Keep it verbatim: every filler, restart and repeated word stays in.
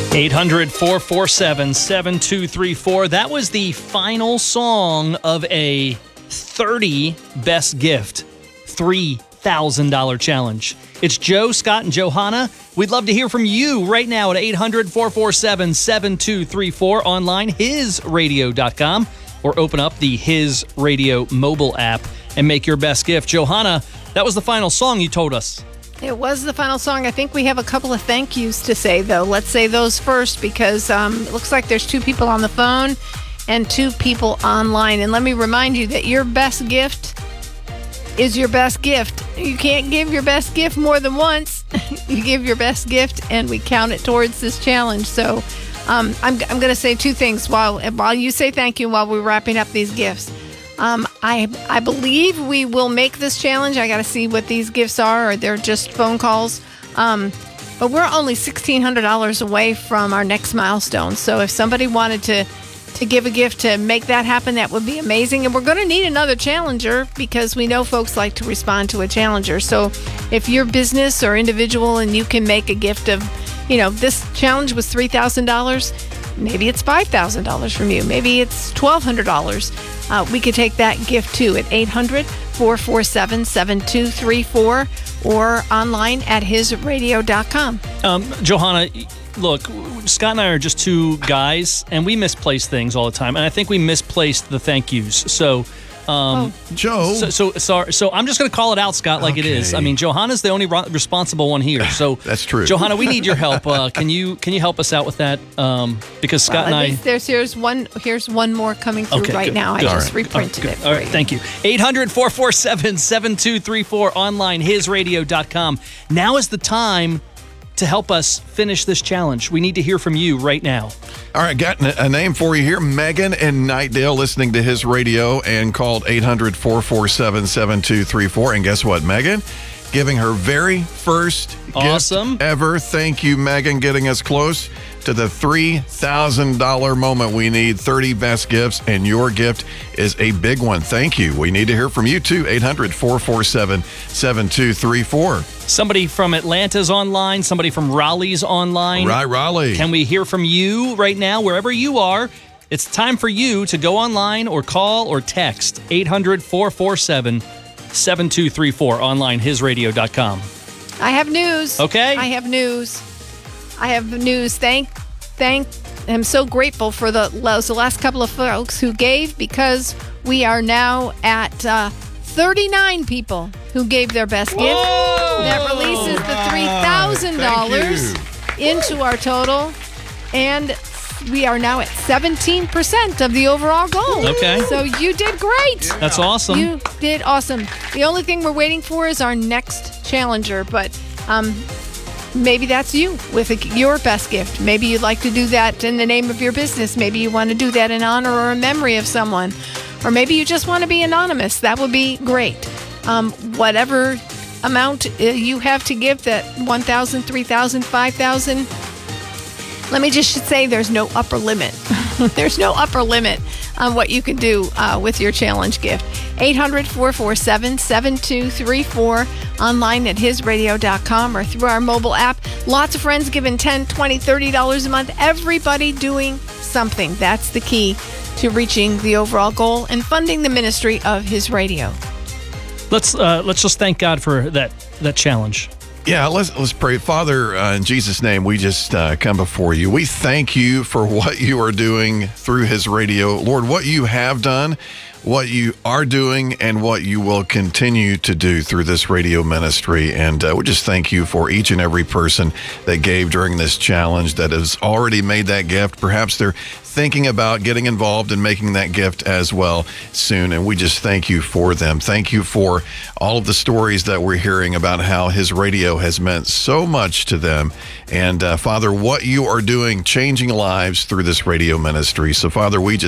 eight hundred, four four seven, seven two three four. That was the final song of a thirty best gift, three thousand dollars challenge. It's Joe, Scott, and Johanna. We'd love to hear from you right now at eight hundred, four four seven, seven two three four, online, his radio dot com, or open up the His Radio mobile app and make your best gift. Johanna, that was the final song you told us. It was the final song. I think we have a couple of thank yous to say, though. Let's say those first, because um, it looks like there's two people on the phone and two people online. And let me remind you that your best gift is your best gift. You can't give your best gift more than once. You give your best gift, and we count it towards this challenge. So um, I'm, I'm going to say two things while while you say thank you, while we're wrapping up these gifts. Um, I I believe we will make this challenge. I got to see what these gifts are, or they're just phone calls. Um, but we're only sixteen hundred dollars away from our next milestone. So if somebody wanted to to give a gift to make that happen, that would be amazing. And we're going to need another challenger, because we know folks like to respond to a challenger. So if you're business or individual and you can make a gift of, you know, this challenge was three thousand dollars, maybe it's five thousand dollars from you. Maybe it's twelve hundred dollars. Uh, we could take that gift too at eight hundred, four four seven, seven two three four or online at his radio dot com. Um, Johanna, look, Scott and I are just two guys, and we misplace things all the time. And I think we misplaced the thank yous. So, um, oh. Joe. So, so, sorry. So I'm just going to call it out, Scott, like okay. it is. I mean, Johanna's the only ro- responsible one here. So that's true. Johanna, we need your help. Uh, can you can you help us out with that? Um, because Scott well, and I. There's here's one here's one more coming through okay, right good, now. good. I just right. reprinted right, it. For all right, you. Thank you. eight hundred, four four seven, seven two three four, online, his radio dot com. Now is the time to help us finish this challenge. We need to hear from you right now. All right, got a name for you here. Megan in Nightdale, listening to his radio, and called eight hundred, four four seven, seven two three four. And guess what, Megan? Giving her very first awesome gift ever. Thank you, Megan, getting us close to the three thousand dollars moment. We need thirty best gifts, and your gift is a big one. Thank you. We need to hear from you, too. eight hundred, four four seven, seven two three four. Somebody from Atlanta's online. Somebody from Raleigh's online. Right, Raleigh. Can we hear from you right now, wherever you are? It's time for you to go online or call or text eight hundred, four four seven, seven two three four, online, his radio dot com. I have news. Okay. I have news. I have news. Thank, thank. I'm so grateful for the, the last couple of folks who gave, because we are now at uh, thirty-nine people who gave their best gift. Whoa! That releases the three thousand dollars into our total, and we are now at seventeen percent of the overall goal. Okay. So you did great. That's awesome. You did awesome. The only thing we're waiting for is our next challenger, but um, maybe that's you with a, your best gift. Maybe you'd like to do that in the name of your business. Maybe you want to do that in honor or in memory of someone. Or maybe you just want to be anonymous. That would be great. Um, whatever amount uh, you have to give, that one thousand dollars, three thousand dollars, five thousand dollars, let me just say there's no upper limit. There's no upper limit on what you can do uh, with your challenge gift. eight hundred, four four seven, seven two three four, online at his radio dot com, or through our mobile app. Lots of friends giving ten dollars, twenty dollars, thirty dollars a month. Everybody doing something. That's the key to reaching the overall goal and funding the ministry of His Radio. Let's uh, let's just thank God for that that challenge. Yeah, let's let's pray. Father, uh, in Jesus' name, we just uh, come before you. We thank you for what you are doing through His Radio. Lord, what you have done, what you are doing, and what you will continue to do through this radio ministry. And uh, we just thank you for each and every person that gave during this challenge, that has already made that gift. Perhaps they're thinking about getting involved and making that gift as well soon. And we just thank you for them. Thank you for all of the stories that we're hearing about how His Radio has meant so much to them. And uh, Father, what you are doing, changing lives through this radio ministry. So Father, we just